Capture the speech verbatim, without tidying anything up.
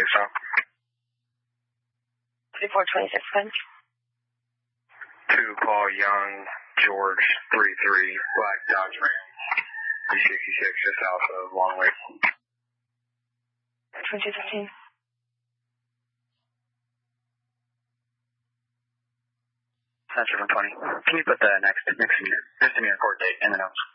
believe so. thirty-four twenty-six, then. Two Paul Young, George, three three, Black Dodge Ram, three sixty-six, just south of Long Lake. twenty-two fifteen. Center from twenty. Can you put the next, next misdemeanor court date in the notes?